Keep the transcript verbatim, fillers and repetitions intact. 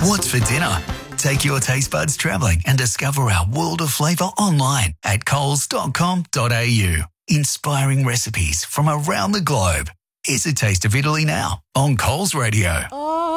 What's for dinner? Take your taste buds travelling and discover our world of flavour online at coles dot com dot a u. Inspiring recipes from around the globe. It's a taste of Italy now on Coles Radio. Oh,